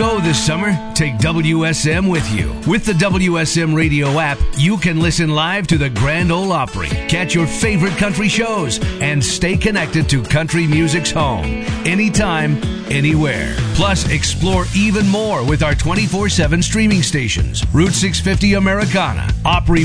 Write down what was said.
go this summer? Take WSM with you. With the WSM radio app, you can listen live to the Grand Ole Opry, catch your favorite country shows, and stay connected to country music's home, anytime, anywhere. Plus, explore even more with our 24/7 streaming stations, Route 650 Americana, Opry